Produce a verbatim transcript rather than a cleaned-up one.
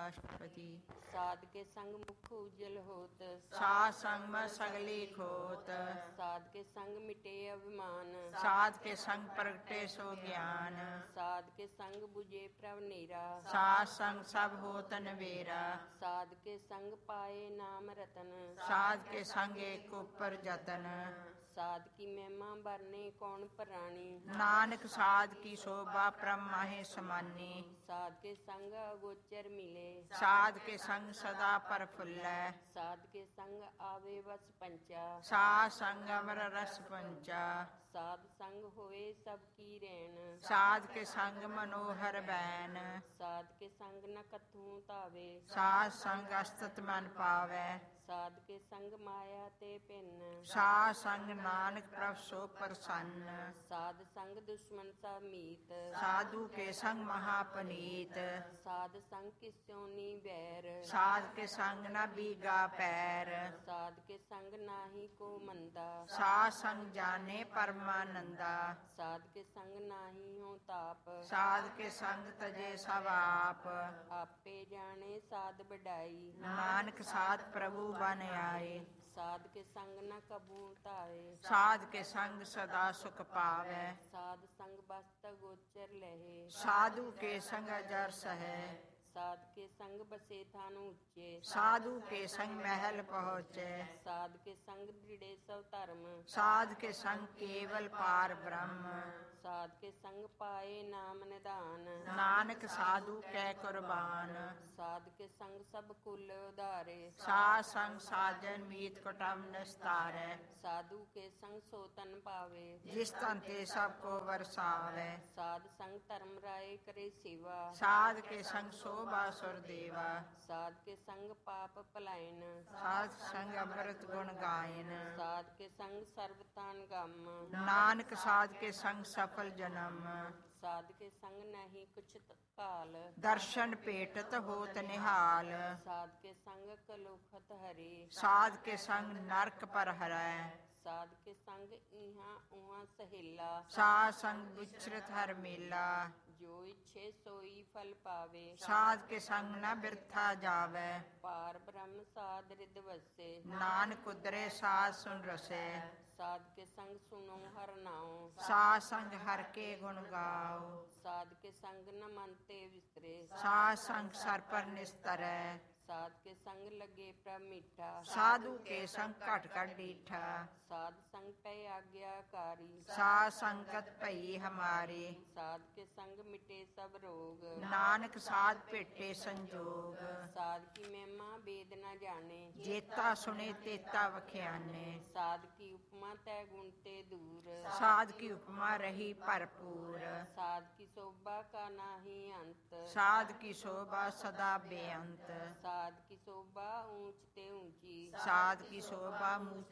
राष्ट्रपति। साध के संग मुख उज्जवल होत, साध संग में सगली खोत। साध के संग मिटे अभिमान, साध के संग प्रगटे सो ज्ञान। साध के संग बुझे प्रभ नीरा, साध संग सब होत नवेरा। साध के संग पाए नाम रतन, साध के संग एक ऊपर जतन। साध की महिमा बरने कौन प्राणी, नानक साध की शोभा परम माहे समानी। साध के संग अगोचर मिले, साध के संग सदा प्रफुल्ल। साध के संग आवे वस पंचा, साध संग अमर रस पंचा। साध संग होए सबकी रैन, साध के संग मनोहर बैन। साध के संग न कथू तावे, साध संग अस्तत मन पावै। साध के संग माया ते पिन, साध संग नानक प्रभु सो प्रसन्न। साध संग दुश्मन सा मीत, साधु के संग महापनीत। साध संग किस्योनी बैर, साध के संग न बीगा पैर। साध के संग नाही को मंदा, साध संग जाने परमानंदा। साध के संग नाही हो ताप, साध के संग तजे सब आप। आपे जाने साध बढ़ाई, नानक साध प्रभु बन आए। साध के संग न कबू तावे, साध के संग सदा सुख पावै। साध संग बस्त गोचर लहे, साधु के संग अजर सहे। साध के संग बसे थान ऊंचे, साधु के संग महल पहुँचे। साध के संग दृढ़े सब धर्म, साध के संग केवल पार ब्रह्म। साध के संग पाए नाम निदान, नानक साधु कै कुर्बान। साध के संग सब कुल उधारे, साध संग साजन मीत कुटुम्ब निस्तारै। साधु के संग सोतन पावे, जिस तन ते सबको बरसावे। साध संग धर्म राय करे सेवा, साध के संग शोभा सुर देवा। साध के संग पाप पलायन, साध संग अमृत गुण गायन। साध के संग सर्वतान गम, नानक साध के संग सफल जन्म। साध के संग नहीं कुछ काल, दर्शन पेटत होत निहाल। साध के संग कलोखत हरे, साध के संग नरक पर हरै। साध के संग इहाँ उहाँ सहेला, साध संग विचरत हर मेला। जो इच्छे सोई फल पावे, साध के संग न बिरथा जावै। पार ब्रह्म साध हृद वसे, नानक उदरे साध सुन रसे। साध के संग सुनो हर नाओ, साध संग हर के गुण गाओ। साध के संग न मनते विस्तरे, साध संग सर पर निस्तरै। साध के संग लगे प्रभ मीठा, साधु के संग घट घट डीठा। साध संग पे आज्ञाकारी, साध संगत भई हमारी। साध के संग मिटे सब रोग, नानक साध भेटे संजोग। साध की महिमा वेद न जाने, जेता सुने तेता वख्याने। साध की उपमा तय गुण ते दूर, साध की उपमा रही भरपूर। साध की शोभा का नाही अंत, साध की शोभा सदा बेअंत। साध की शोभा ऊंच ते ऊंची, साध की शोभा